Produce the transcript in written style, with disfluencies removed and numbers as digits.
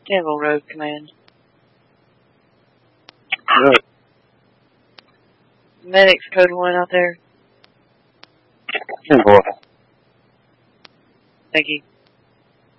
Danville Road Command. Good. Medics code 1 out there. 10-4. Thank you.